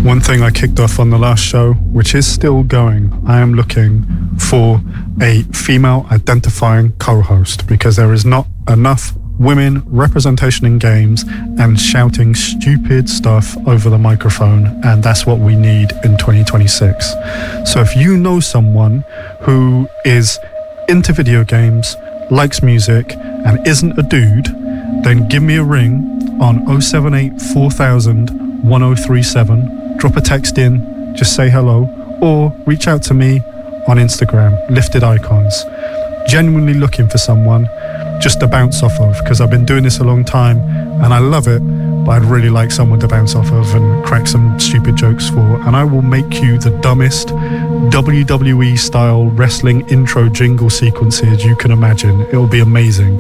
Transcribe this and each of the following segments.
One thing I kicked off on the last show, which is still going, I am looking for a female identifying co-host because there is not enough women representation in games and shouting stupid stuff over the microphone, and that's what we need in 2026. So if you know someone who is into video games, likes music, and isn't a dude, then give me a ring on 078 4000 1037. Drop a text in, just say hello, or reach out to me on Instagram, Lifted Icons. Genuinely looking for someone just to bounce off of, because I've been doing this a long time and I love it, but I'd really like someone to bounce off of and crack some stupid jokes for, and I will make you the dumbest WWE style wrestling intro jingle sequences you can imagine. It'll be amazing.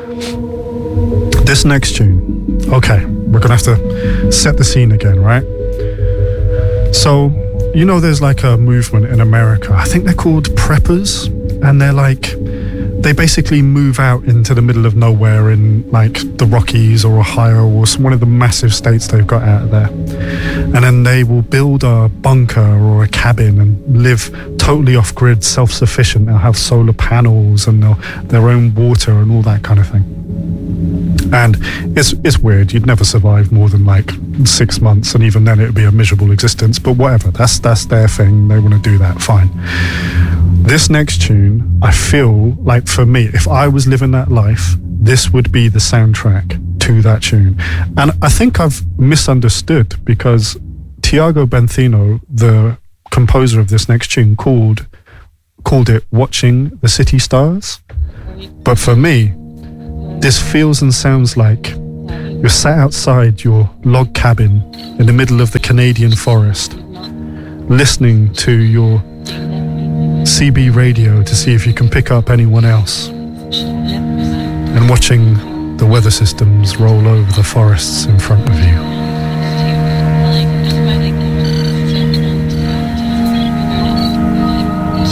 This next tune, okay, we're gonna have to set the scene again, right? So, you know, there's like a movement in America, I think they're called preppers, and they're like, they basically move out into the middle of nowhere in like the Rockies or Ohio or one of the massive states they've got out there. And then they will build a bunker or a cabin and live totally off-grid, self-sufficient. They'll have solar panels and their own water and all that kind of thing. And it's weird. You'd never survive more than like 6 months, and even then it would be a miserable existence. But whatever, that's their thing. They want to do that, fine. This next tune, I feel like for me, if I was living that life, this would be the soundtrack to that tune. And I think I've misunderstood, because Tiago Benthino, the composer of this next tune, called it Watching the City Stars. But for me, this feels and sounds like you're sat outside your log cabin in the middle of the Canadian forest, listening to your CB radio to see if you can pick up anyone else, and watching the weather systems roll over the forests in front of you.